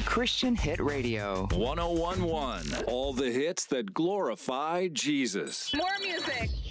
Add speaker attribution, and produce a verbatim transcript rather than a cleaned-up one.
Speaker 1: Christian Hit Radio.
Speaker 2: one oh one point one. All the hits that glorify Jesus.
Speaker 3: More music.